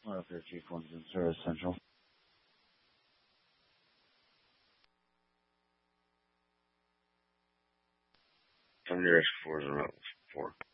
Welfare Chief one's in Service Central. Some nearest 4 is around 4.